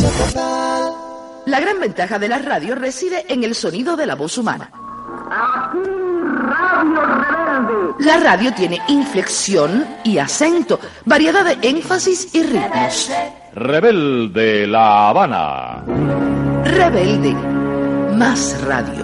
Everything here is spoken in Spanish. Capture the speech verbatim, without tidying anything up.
La gran ventaja de la radio reside en el sonido de la voz humana. Aquí Radio Rebelde. La radio tiene inflexión y acento, variedad de énfasis y ritmos. Rebelde La Habana. Rebelde, más radio.